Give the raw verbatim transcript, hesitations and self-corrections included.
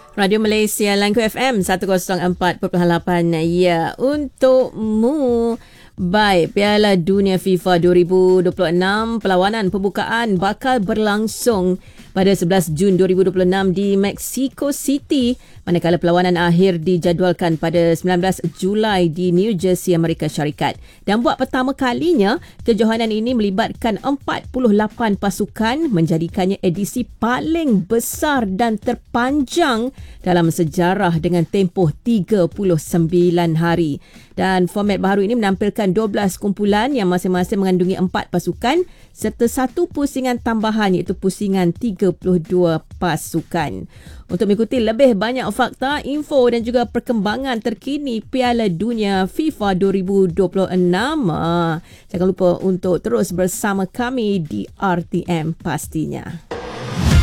Radio Malaysia Langku F M seratus empat perpuluhan lapan. Ya, untukmu. Baik, Piala Dunia FIFA dua ribu dua puluh enam perlawanan pembukaan bakal berlangsung pada sebelas Jun dua ribu dua puluh enam di Mexico City, manakala perlawanan akhir dijadualkan pada sembilan belas Julai di New Jersey, Amerika Syarikat. Dan buat pertama kalinya, kejohanan ini melibatkan empat puluh lapan pasukan, menjadikannya edisi paling besar dan terpanjang dalam sejarah dengan tempoh tiga puluh sembilan hari. Dan format baru ini menampilkan dua belas kumpulan yang masing-masing mengandungi empat pasukan serta satu pusingan tambahan iaitu pusingan tiga puluh dua pasukan. Untuk mengikuti lebih banyak fakta, info dan juga perkembangan terkini Piala Dunia FIFA dua ribu dua puluh enam, ah, jangan lupa untuk terus bersama kami di R T M pastinya.